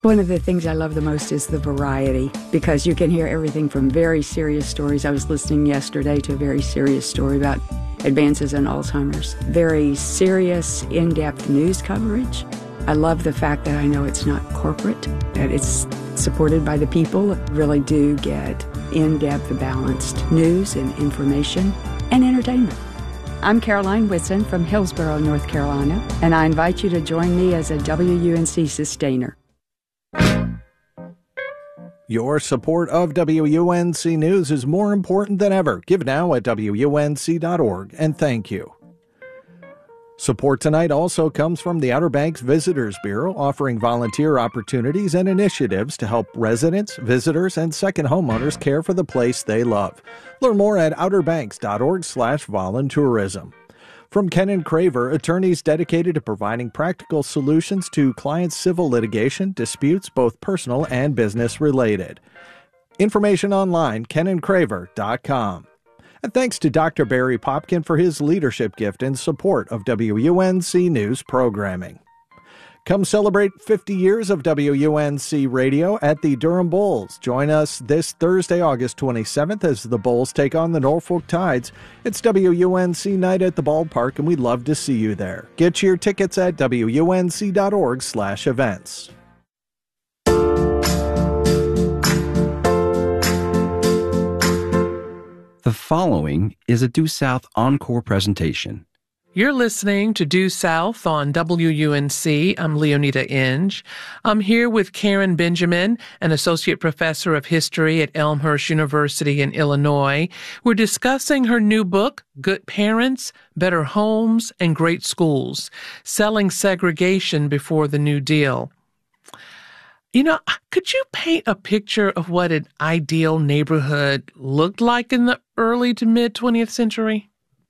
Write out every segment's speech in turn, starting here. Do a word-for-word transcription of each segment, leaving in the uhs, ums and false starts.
One of the things I love the most is the variety, because you can hear everything from very serious stories. I was listening yesterday to a very serious story about advances in Alzheimer's. Very serious, in-depth news coverage. I love the fact that I know it's not corporate, that it's supported by the people. Really do get in-depth, balanced news and information and entertainment. I'm Caroline Whitson from Hillsborough, North Carolina, and I invite you to join me as a W U N C sustainer. Your support of W U N C News is more important than ever. Give now at W U N C dot org, and thank you. Support tonight also comes from the Outer Banks Visitors Bureau, offering volunteer opportunities and initiatives to help residents, visitors, and second homeowners care for the place they love. Learn more at outer banks dot org slash voluntourism. From Ken Craver, attorneys dedicated to providing practical solutions to clients' civil litigation disputes, both personal and business related. Information online, ken and craver dot com. And thanks to Doctor Barry Popkin for his leadership gift in support of W U N C News programming. Come celebrate fifty years of W U N C Radio at the Durham Bulls. Join us this Thursday, August twenty-seventh, as the Bulls take on the Norfolk Tides. It's W U N C night at the ballpark, and we'd love to see you there. Get your tickets at W U N C dot org slash events. The following is a Due South Encore presentation. You're listening to Due South on W U N C. I'm Leonita Inge. I'm here with Karen Benjamin, an associate professor of history at Elmhurst University in Illinois. We're discussing her new book, Good Parents, Better Homes, and Great Schools, Selling Segregation Before the New Deal. You know, could you paint a picture of what an ideal neighborhood looked like in the early to mid twentieth century?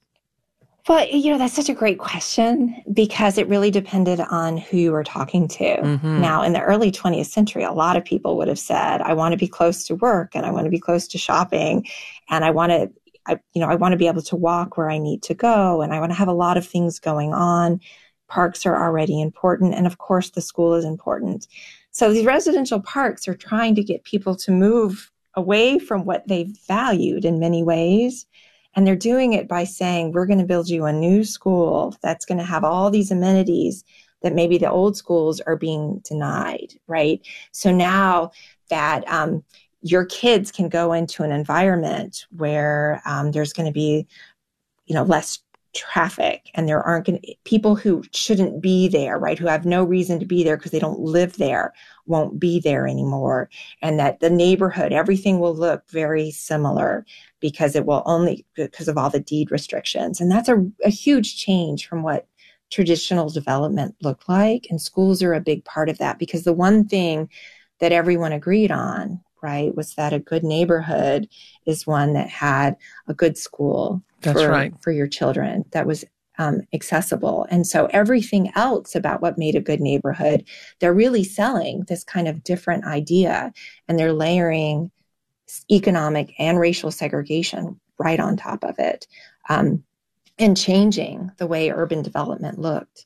Well, you know, that's such a great question because it really depended on who you were talking to. Mm-hmm. Now, in the early twentieth century, a lot of people would have said, I want to be close to work and I want to be close to shopping and I want to, I, you know, I want to be able to walk where I need to go and I want to have a lot of things going on. Parks are already important. And of course, the school is important. So these residential parks are trying to get people to move away from what they valued in many ways. And they're doing it by saying, we're going to build you a new school that's going to have all these amenities that maybe the old schools are being denied, right? So now that um, your kids can go into an environment where um, there's going to be, you know, less traffic and there aren't going to, people who shouldn't be there, right? Who have no reason to be there because they don't live there won't be there anymore. And that the neighborhood, everything will look very similar because it will only, because of all the deed restrictions. And that's a, a huge change from what traditional development looked like. And schools are a big part of that because the one thing that everyone agreed on, right, was that a good neighborhood is one that had a good school. That's for, right. for your children that was um, accessible. And so everything else about what made a good neighborhood, they're really selling this kind of different idea and they're layering economic and racial segregation right on top of it um, and changing the way urban development looked.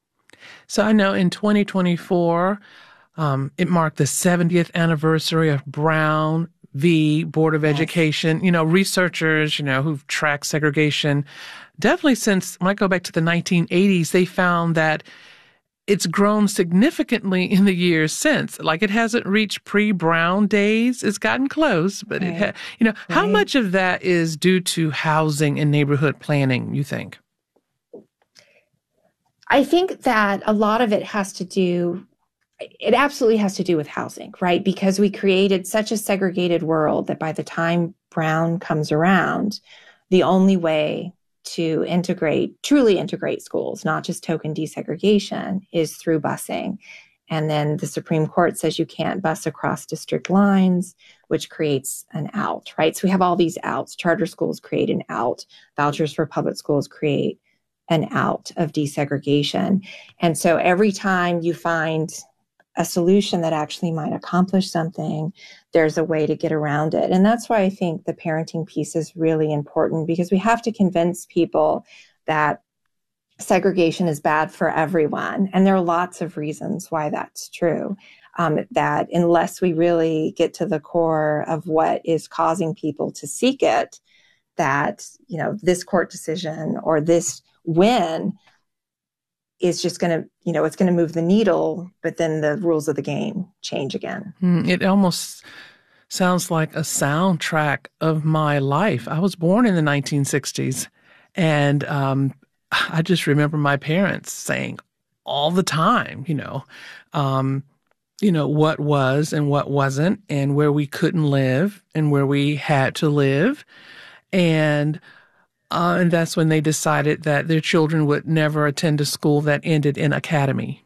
So I know in twenty twenty-four, um, it marked the seventieth anniversary of Brown v. Board of Education. Yes. You know, researchers, you know, who've tracked segregation, definitely since, might go back to the nineteen eighties, they found that it's grown significantly in the years since. Like it hasn't reached pre-Brown days. It's gotten close, but right. it ha- you know, right. How much of that is due to housing and neighborhood planning, you think? I think that a lot of it has to do It absolutely has to do with housing, right? Because we created such a segregated world that by the time Brown comes around, the only way to integrate, truly integrate schools, not just token desegregation, is through busing. And then the Supreme Court says you can't bus across district lines, which creates an out, right? So we have all these outs. Charter schools create an out. Vouchers for public schools create an out of desegregation. And so every time you find a solution that actually might accomplish something, there's a way to get around it. And that's why I think the parenting piece is really important because we have to convince people that segregation is bad for everyone. And there are lots of reasons why that's true. um, that unless we really get to the core of what is causing people to seek it, that, you know, this court decision or this win is just going to, you know, it's going to move the needle, but then the rules of the game change again. Mm, it almost sounds like a soundtrack of my life. I was born in the nineteen sixties, and um, I just remember my parents saying all the time, you know, um, you know, what was and what wasn't, and where we couldn't live and where we had to live. And uh, and that's when they decided that their children would never attend a school that ended in academy.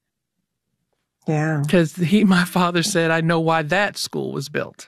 Yeah. Because he, my father said, I know why that school was built.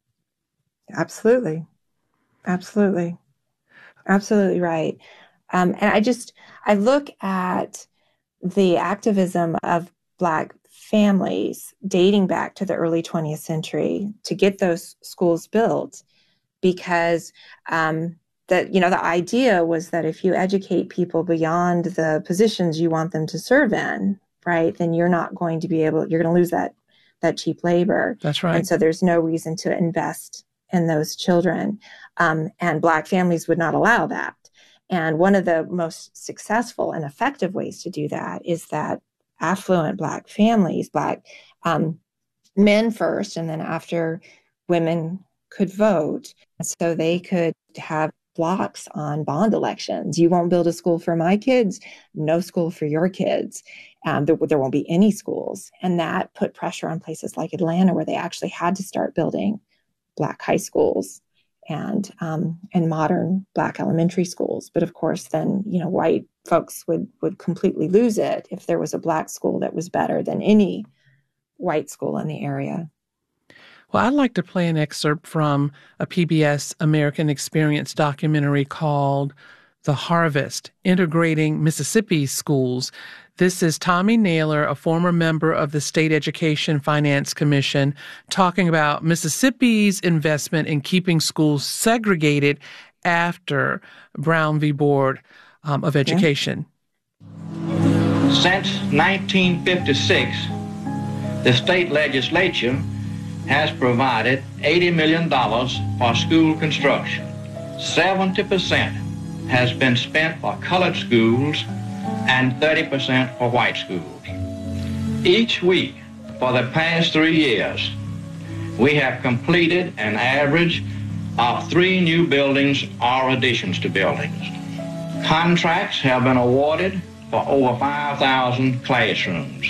Absolutely. Absolutely. Absolutely right. Um, and I just, I look at the activism of Black families dating back to the early twentieth century to get those schools built, because um, that, you know, the idea was that if you educate people beyond the positions you want them to serve in, right, then you're not going to be able, you're going to lose that, that cheap labor. That's right. And so there's no reason to invest in those children. Um, and Black families would not allow that. And one of the most successful and effective ways to do that is that affluent Black families, Black um, men first, and then after women could vote, so they could have blocks on bond elections. You won't build a school for my kids, no school for your kids. Um, there, there won't be any schools. And that put pressure on places like Atlanta, where they actually had to start building Black high schools and um, and modern Black elementary schools. But of course, then, you know, white folks would would completely lose it if there was a Black school that was better than any white school in the area. Well, I'd like to play an excerpt from a P B S American Experience documentary called The Harvest, Integrating Mississippi Schools. This is Tommy Naylor, a former member of the State Education Finance Commission, talking about Mississippi's investment in keeping schools segregated after Brown v. Board um, of Education. Yeah. Since nineteen fifty-six, the state legislature has provided eighty million dollars for school construction. seventy percent has been spent for colored schools and thirty percent for white schools. Each week for the past three years, we have completed an average of three new buildings or additions to buildings. Contracts have been awarded for over five thousand classrooms,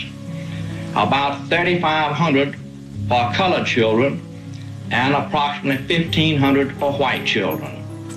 about thirty-five hundred for colored children, and approximately fifteen hundred for white children.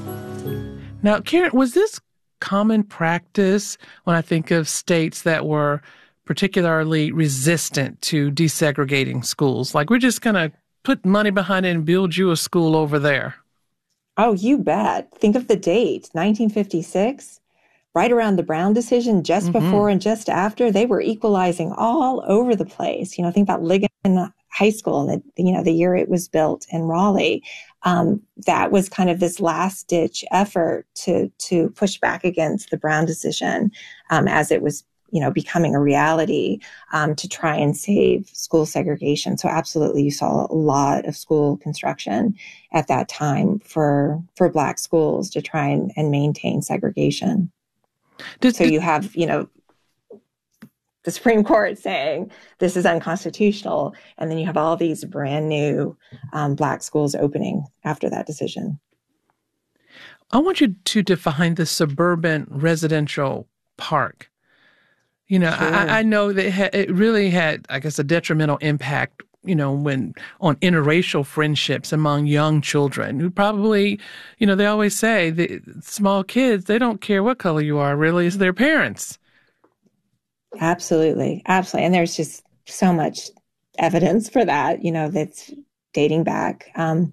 Now, Karen, was this common practice when I think of states that were particularly resistant to desegregating schools? Like, we're just going to put money behind it and build you a school over there. Oh, you bet. Think of the date, nineteen fifty-six, right around the Brown decision, just mm-hmm. before and just after. They were equalizing all over the place. You know, think about Ligon High School, and the, you know, the year it was built in Raleigh. Um, that was kind of this last ditch effort to to push back against the Brown decision um, as it was, you know, becoming a reality, um, to try and save school segregation. So absolutely, you saw a lot of school construction at that time for for Black schools to try and, and maintain segregation. Did, so you have, you know, the Supreme Court saying this is unconstitutional, and then you have all these brand new um, Black schools opening after that decision. I want you to define the suburban residential park. You know, sure. I, I know that it, ha- it really had, I guess, a detrimental impact, you know, when on interracial friendships among young children who probably, you know, they always say the small kids, they don't care what color you are, really, it's their parents. Absolutely. Absolutely. And there's just so much evidence for that, you know, that's dating back um,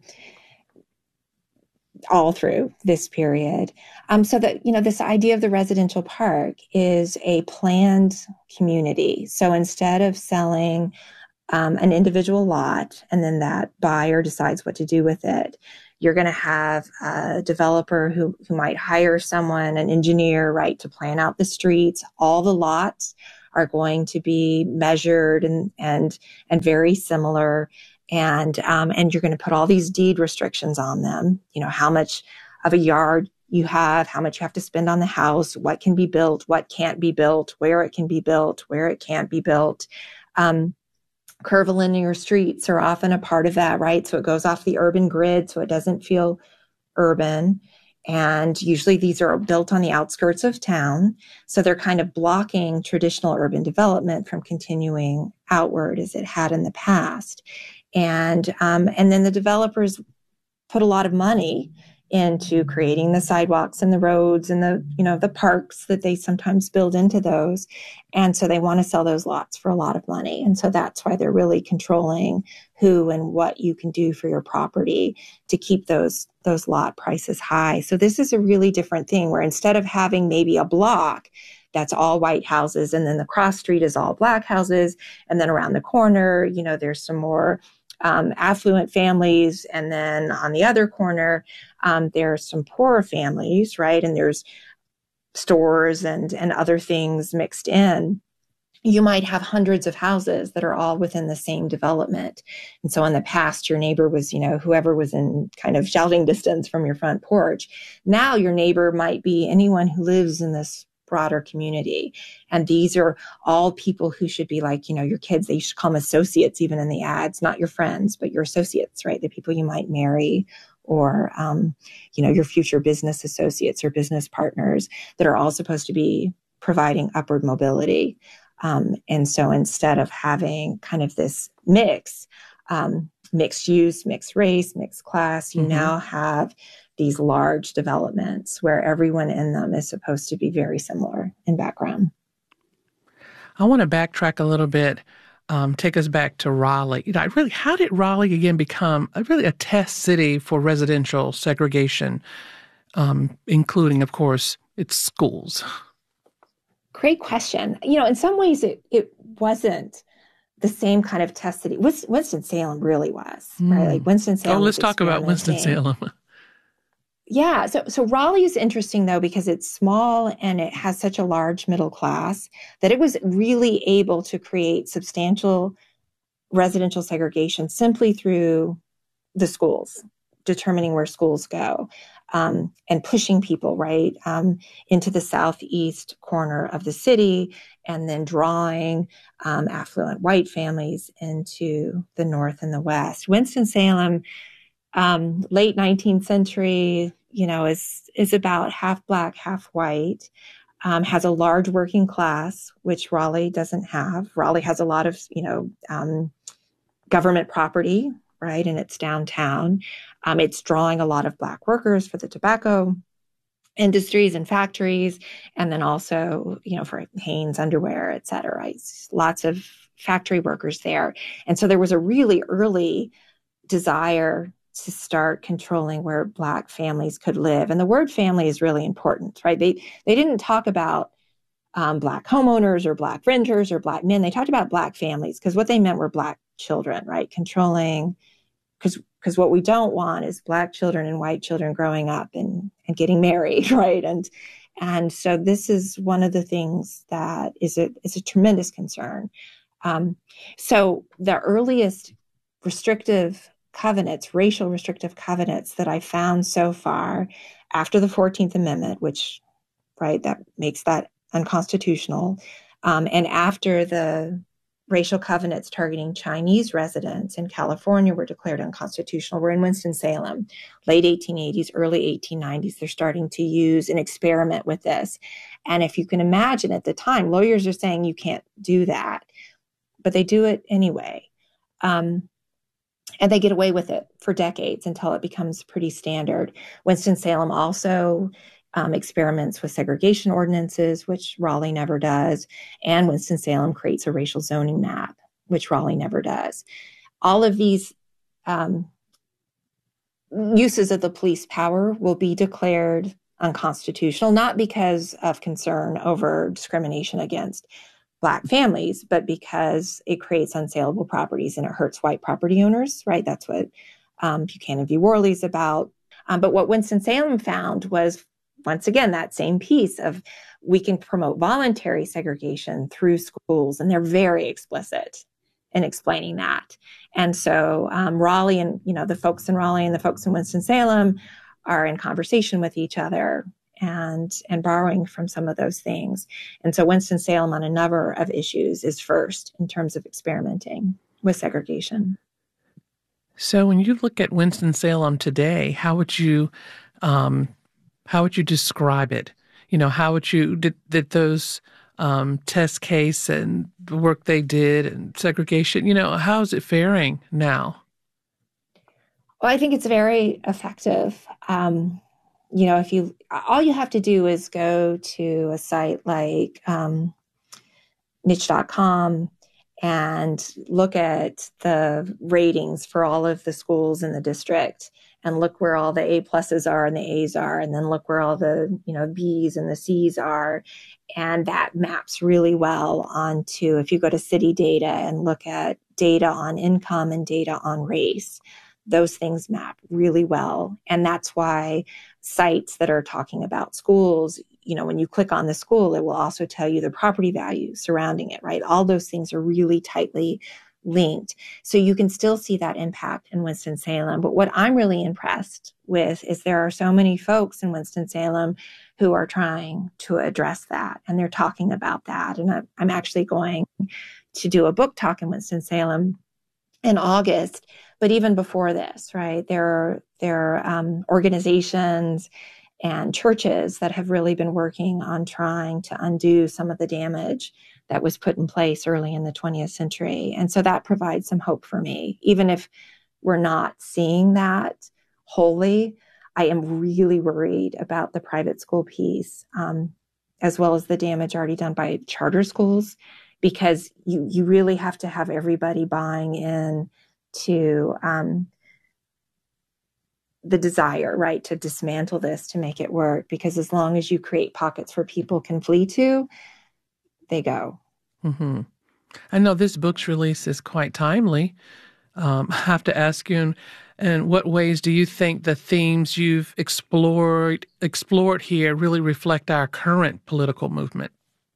all through this period. Um, so that, you know, this idea of the residential park is a planned community. So instead of selling um, an individual lot and then that buyer decides what to do with it, you're going to have a developer who, who might hire someone, an engineer, right, to plan out the streets. All the lots are going to be measured and and and very similar. And um, and you're going to put all these deed restrictions on them. You know, how much of a yard you have, how much you have to spend on the house, what can be built, what can't be built, where it can be built, where it can't be built. Um, curvilinear streets are often a part of that, right? So it goes off the urban grid, so it doesn't feel urban. And usually these are built on the outskirts of town. So they're kind of blocking traditional urban development from continuing outward as it had in the past. And, um, and then the developers put a lot of money into creating the sidewalks and the roads and the, you know, the parks that they sometimes build into those. And so they want to sell those lots for a lot of money. And so that's why they're really controlling who and what you can do for your property to keep those, those lot prices high. So this is a really different thing where instead of having maybe a block that's all white houses and then the cross street is all black houses, and then around the corner, you know, there's some more Um, affluent families. And then on the other corner, um, there's some poorer families, right? And there's stores and, and other things mixed in. You might have hundreds of houses that are all within the same development. And so in the past, your neighbor was, you know, whoever was in kind of shouting distance from your front porch. Now your neighbor might be anyone who lives in this broader community. And these are all people who should be like, you know, your kids, they should call them associates, even in the ads, not your friends, but your associates, right? The people you might marry or, um, you know, your future business associates or business partners that are all supposed to be providing upward mobility. Um, and so instead of having kind of this mix, um, mixed use, mixed race, mixed class, you mm-hmm. now have these large developments where everyone in them is supposed to be very similar in background. I want to backtrack a little bit, um, take us back to Raleigh. You know, really, how did Raleigh again become a, really a test city for residential segregation, um, including, of course, its schools? Great question. You know, in some ways, it it wasn't the same kind of test city. Winston-Salem really was, mm. right? Like Winston-Salem. Oh, let's talk about Winston-Salem. Yeah. So, so Raleigh is interesting though, because it's small and it has such a large middle class that it was really able to create substantial residential segregation simply through the schools, determining where schools go, um, and pushing people right um, into the southeast corner of the city, and then drawing um, affluent white families into the north and the west. Winston-Salem, um, late nineteenth century, you know, is is about half black, half white, um, has a large working class, which Raleigh doesn't have. Raleigh has a lot of, you know, um, government property, right, in its downtown. Um, it's drawing a lot of black workers for the tobacco industries and factories, and then also, you know, for Hanes underwear, et cetera. Right? Lots of factory workers there. And so there was a really early desire to start controlling where black families could live. And the word family is really important, right? They they didn't talk about um, black homeowners or black renters or black men. They talked about black families because what they meant were black children, right? Controlling, because because what we don't want is black children and white children growing up and, and getting married, right? And and so this is one of the things that is a is a tremendous concern. Um, so the earliest restrictive covenants, racial restrictive covenants that I found so far after the fourteenth Amendment, which, right, that makes that unconstitutional, um, and after the racial covenants targeting Chinese residents in California were declared unconstitutional, we're in Winston-Salem, late eighteen eighties, early eighteen nineties. They're starting to use and experiment with this. And if you can imagine at the time, lawyers are saying you can't do that, but they do it anyway. Um, And they get away with it for decades until it becomes pretty standard. Winston-Salem also um, experiments with segregation ordinances, which Raleigh never does. And Winston-Salem creates a racial zoning map, which Raleigh never does. All of these um, uses of the police power will be declared unconstitutional, not because of concern over discrimination against Black families, but because it creates unsaleable properties and it hurts white property owners, right? That's what um, Buchanan v. Worley is about. Um, but what Winston-Salem found was once again, that same piece of we can promote voluntary segregation through schools, and they're very explicit in explaining that. And so um, Raleigh and, you know, the folks in Raleigh and the folks in Winston-Salem are in conversation with each other and and borrowing from some of those things. And so Winston-Salem on a number of issues is first in terms of experimenting with segregation. So when you look at Winston-Salem today, how would you um, how would you describe it? You know, how would you, did, did those um, test case and the work they did and segregation, you know, how's it faring now? Well, I think it's very effective. Um, you know, if you, all you have to do is go to a site like um, niche dot com and look at the ratings for all of the schools in the district and look where all the A pluses are and the A's are, and then look where all the, you know, B's and the C's are. And that maps really well onto, if you go to city data and look at data on income and data on race, those things map really well. And that's why sites that are talking about schools, you know, when you click on the school, it will also tell you the property value surrounding it, right? All those things are really tightly linked. So you can still see that impact in Winston-Salem. But what I'm really impressed with is there are so many folks in Winston-Salem who are trying to address that, and they're talking about that. And I'm, I'm actually going to do a book talk in Winston-Salem in August. But even before this, right, there are, there are um, organizations and churches that have really been working on trying to undo some of the damage that was put in place early in the twentieth century. And so that provides some hope for me. Even if we're not seeing that wholly, I am really worried about the private school piece, um, as well as the damage already done by charter schools, because you, you really have to have everybody buying in to um, the desire, right, to dismantle this, to make it work. Because as long as you create pockets where people can flee to, they go. Mm-hmm. I know this book's release is quite timely. Um, I have to ask you, in, in what ways do you think the themes you've explored explored here really reflect our current political movement?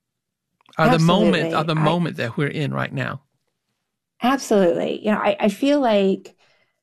Are Absolutely. the moment are the I, moment that we're in right now? Absolutely. You know, I, I feel like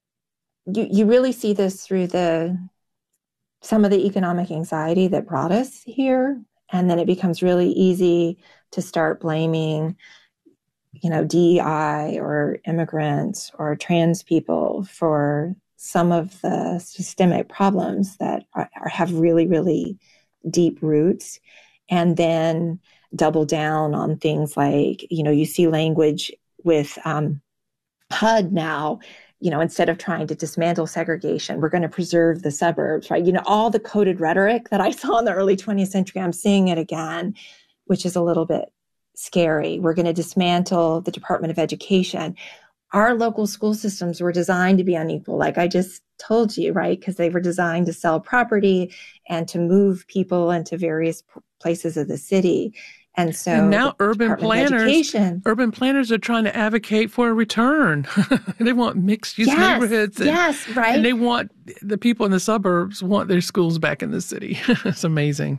you you really see this through the some of the economic anxiety that brought us here, and then it becomes really easy to start blaming, you know, D E I or immigrants or trans people for some of the systemic problems that are, are, have really, really deep roots. And then double down on things like, you know, you see language with um, H U D now, you know, instead of trying to dismantle segregation, we're going to preserve the suburbs, right? You know, all the coded rhetoric that I saw in the early twentieth century, I'm seeing it again, which is a little bit scary. We're going to dismantle the Department of Education. Our local school systems were designed to be unequal, like I just told you, right? Because they were designed to sell property and to move people into various places of the city. And so and now urban planners, Education, urban planners are trying to advocate for a return. They want mixed use yes, neighborhoods. And, yes, right. And they want the people in the suburbs want their schools back in the city. It's amazing.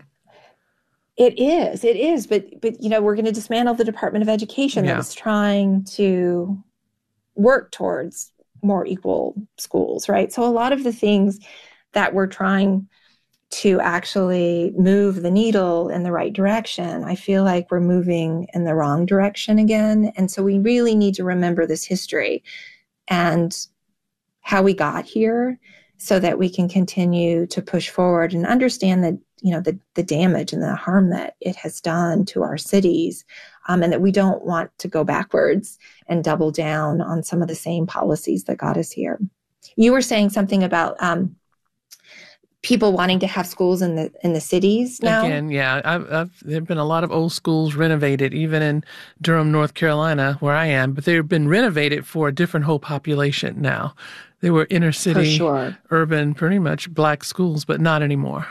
It is, it is. But, but, you know, we're going to dismantle the Department of Education yeah. that was trying to work towards more equal schools, right? So a lot of the things that we're trying to actually move the needle in the right direction, I feel like we're moving in the wrong direction again. And so we really need to remember this history and how we got here so that we can continue to push forward and understand that, you know, the, the damage and the harm that it has done to our cities, um, and that we don't want to go backwards and double down on some of the same policies that got us here. You were saying something about um, people wanting to have schools in the in the cities now. Again, yeah, I've, I've, there have been a lot of old schools renovated, even in Durham, North Carolina, where I am, but they've been renovated for a different whole population now. They were inner city, sure. urban, pretty much black schools, but not anymore.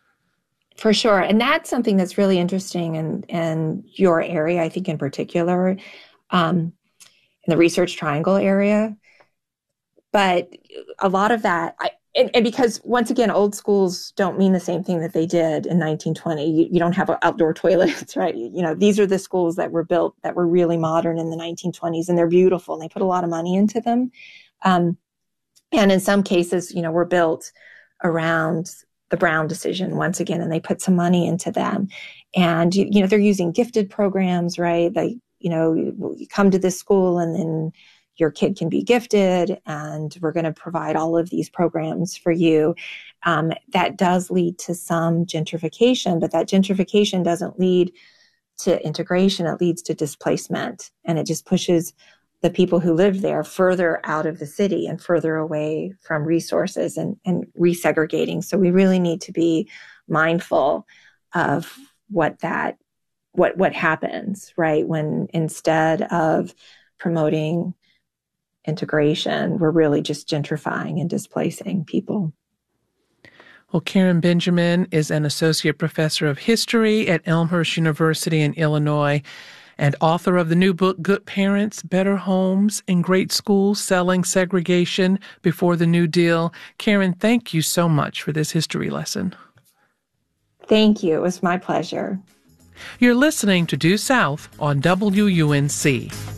For sure. And that's something that's really interesting in, in your area, I think in particular, um, in the Research Triangle area. But a lot of that, I, and, and because, once again, old schools don't mean the same thing that they did in nineteen twenty. You, you don't have outdoor toilets, right? You know, these are the schools that were built that were really modern in the nineteen twenties, and they're beautiful, and they put a lot of money into them. Um, and in some cases, you know, were built around the Brown decision once again, and they put some money into them. And, you, you know, they're using gifted programs, right? They, you know, you, you come to this school and then your kid can be gifted, and we're going to provide all of these programs for you. Um, that does lead to some gentrification, but that gentrification doesn't lead to integration. It leads to displacement, and it just pushes the people who live there further out of the city and further away from resources, and, and resegregating. So we really need to be mindful of what that, what, what happens, right? When instead of promoting integration, we're really just gentrifying and displacing people. Well, Karen Benjamin is an associate professor of history at Elmhurst University in Illinois and author of the new book, Good Parents, Better Homes, and Great Schools, Selling Segregation Before the New Deal. Karen, thank you so much for this history lesson. Thank you. It was my pleasure. You're listening to Due South on W U N C.